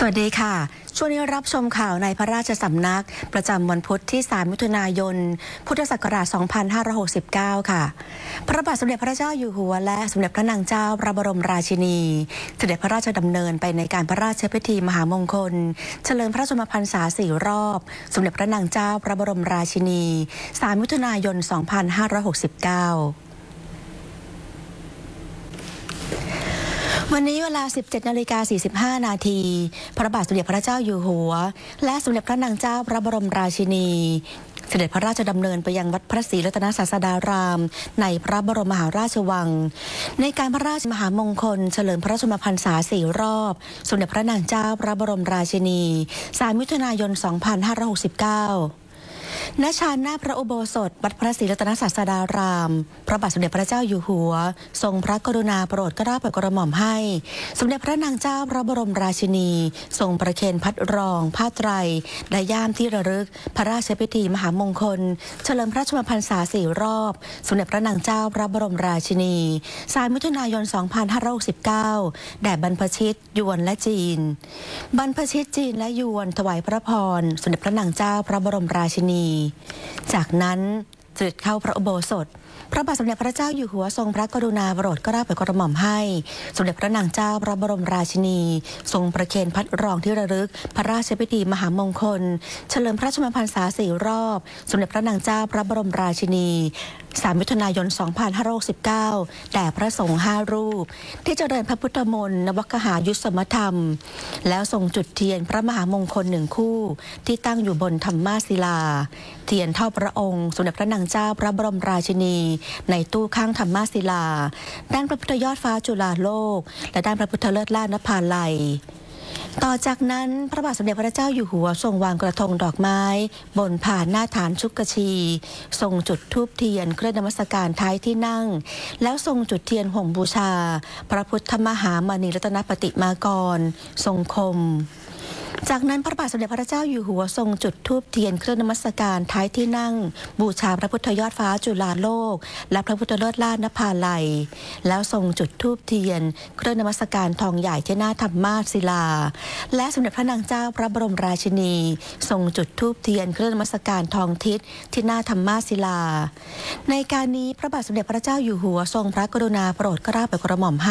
วัสดีค่ะช่วงนี้รับชมข่าวในพระราชสำนักประจำวันพุธที่ 3 มิถุนายน พุทธศักราช 2569 ค่ะ พระบาทสมเด็จพระเจ้าอยู่หัวและสมเด็จพระนางเจ้าพระบรมราชินีเสด็จพระราชดำเนินไปในการพระราชพิธีมหามงคลเฉลิมพระชนมพรรษา 4 รอบสมเด็จพระนางเจ้าพระบรมราชินี 3 มิถุนายน 2569วันนี้เวลา 17:45 นาทีพระบาทสมเด็จพระเจ้าอยู่หัวและสมเด็จพระนางเจ้าพระบรมราชินีเสด็จพระราชดำเนินไปยังวัดพระศรีรัตนศาสดารามในพระบรมมหาราชวังในการพระราชมหามงคลเฉลิมพระชนมพรรษา 4 รอบสมเด็จพระนางเจ้าพระบรมราชินี 3 มิถุนายน 2569ณ ชานหน้าพระอุโบสถวัดพระศรีรัตนศาสดารามพระบาทสมเด็จพระเจ้าอยู่หัวทรงพระกรุณาโปรดเกล้าโปรดกระหม่อมให้สมเด็จพระนางเจ้าพระบรมราชินีทรงประเคนพัดรองผ้าไตรและย่ามที่ระลึกพระราชพิธีมหามงคลเฉลิมพระชนมพรรษา 4 รอบสมเด็จพระนางเจ้าพระบรมราชินี 3 มิถุนายน 2569แด่บรรพชิตยวนและจีนบรรพชิตจีนและยวนถวายพระพรสมเด็จพระนางเจ้าพระบรมราชินีจากนั้นเสด็จเข้าพระอุโบสถพระบาทสมเด็จพระเจ้าอยู่หัวทรงพระกรุณาโปรดเกล้าโปรดกระหม่อมให้สมเด็จพระนางเจ้าพระบรมราชินีทรงประเคนพัดรองที่ระลึกพระราชพิธีมหามงคลเฉลิมพระชนมพรรษา 4 รอบสมเด็จพระนางเจ้าพระบรมราชินี 3 มิถุนายน 2569แด่พระสงฆ์ 5 รูปที่เจริญพระพุทธมนต์นวกหายุสมธรรมแล้วทรงจุดเทียนพระมหามงคล1 คู่ที่ตั้งอยู่บนธรรมาศิลาเทียนเท่าพระองค์สมเด็จพระนางเจ้าพระบรมราชินีในตู้ข้างธรรมาศิลาด้านพระพุทธยอดฟ้าจุฬาโลกและด้านพระพุทธเลิศล่านภาลัยต่อจากนั้นพระบาทสมเด็จพระเจ้าอยู่หัวทรงวางกระทงดอกไม้บนผ่านหน้าฐานชุกชีทรงจุดธูปเทียนเครื่องนมัสการท้ายที่นั่งแล้วทรงจุดเทียนห่มบูชาพระพุทธมหามณีรัตนปฏิมากรทรงคมจากนั้นพระบาทสมเด็จพระเจ้าอยู่หัวทรงจุดธูปเทียนเครื่องนมัสการท้ายที่นั่งบูชาพระพุทธยอดฟ้าจุฬาโลกและพระพุทธเลิศล่านภาลัยแล้วทรงจุดธูปเทียนเครื่องนมัสการทองใหญ่ที่หน้าธรรมาศิลาและสมเด็จพระนางเจ้าพระบรมราชินีทรงจุดธูปเทียนเครื่องนมัสการทองทิศที่หน้าธรรมาศิลาในการนี้พระบาทสมเด็จพระเจ้าอยู่หัวทรงพระกรุณาโปรดเกล้าโปรดกระหม่อมให้